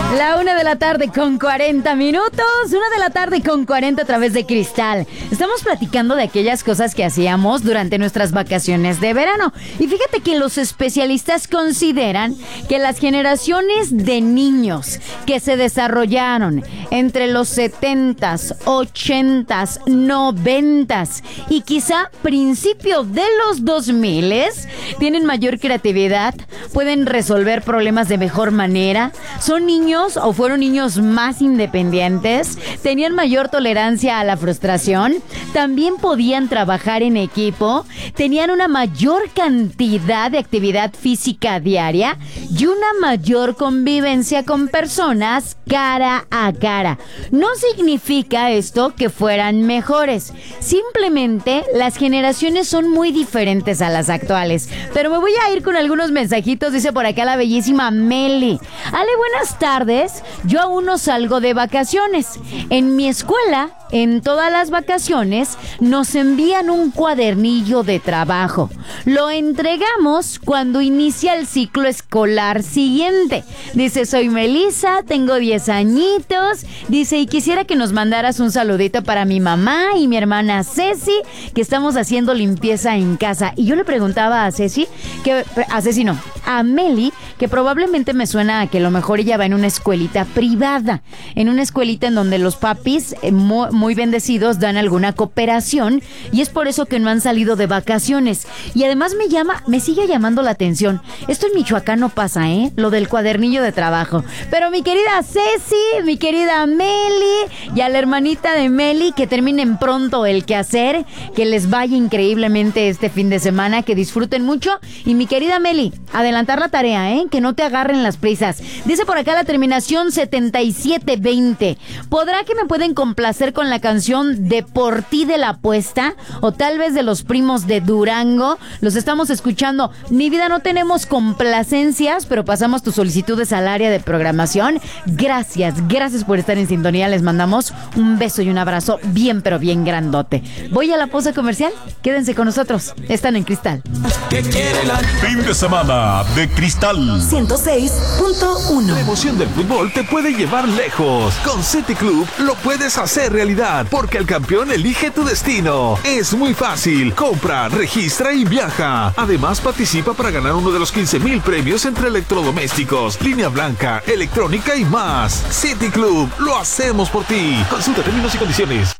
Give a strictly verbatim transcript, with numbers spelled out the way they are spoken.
La una de la tarde con cuarenta minutos, una de la tarde con cuarenta a través de Cristal. Estamos platicando de aquellas cosas que hacíamos durante nuestras vacaciones de verano. Y fíjate que los especialistas consideran que las generaciones de niños que se desarrollaron entre los setentas, ochentas, noventas y quizá principios de los dos miles tienen mayor creatividad, pueden resolver problemas de mejor manera, son niños o fueron niños más independientes, tenían mayor tolerancia a la frustración, también podían trabajar en equipo, tenían una mayor cantidad de actividad física diaria y una mayor convivencia con personas cara a cara. No significa esto que fueran mejores, simplemente las generaciones son muy diferentes a las actuales. Pero me voy a ir con algunos mensajitos, dice por acá la bellísima Meli. Ale, buenas tardes. Yo aún no salgo de vacaciones. En mi escuela, en todas las vacaciones, nos envían un cuadernillo de trabajo. Lo entregamos cuando inicia el ciclo escolar siguiente. Dice, soy Melissa, tengo diez añitos. Dice, y quisiera que nos mandaras un saludito para mi mamá y mi hermana Ceci, que estamos haciendo limpieza en casa. Y yo le preguntaba a Ceci, que, a Ceci no, a Meli, que probablemente me suena a que a lo mejor ella va en una escuelita privada, en una escuelita en donde los papis eh, muy, muy bendecidos dan alguna cooperación y es por eso que no han salido de vacaciones. Y además me llama, me sigue llamando la atención. Esto en Michoacán no pasa, ¿eh? Lo del cuadernillo de trabajo. Pero mi querida Ceci, mi querida Meli y a la hermanita de Meli, que terminen pronto el quehacer, que les vaya increíblemente este fin de semana, que disfruten mucho. Y mi querida Meli, adelantar la tarea, ¿eh? Que no te agarren las prisas. Dice por acá la terminación setenta y siete veinte. ¿Podrá que me pueden complacer con la canción de Por Ti de la Apuesta? O tal vez de Los Primos de Durango. Los estamos escuchando. Mi vida, no tenemos complacencias, pero pasamos tus solicitudes al área de programación. Gracias, gracias por estar en sintonía. Les mandamos un beso y un abrazo bien, pero bien grandote. Voy a la pausa comercial. Quédense con nosotros. Están en Cristal. Fin de semana de Cristal ciento seis punto uno. La emoción del fútbol te puede llevar lejos. Con City Club lo puedes hacer realidad, porque el campeón elige tu destino. Es muy fácil. Compra, registra y viaja. Además, participa para ganar uno de los quince mil premios entre electrodomésticos, línea blanca, electrónica y más. City Club, lo hacemos por ti. Consulta términos y condiciones.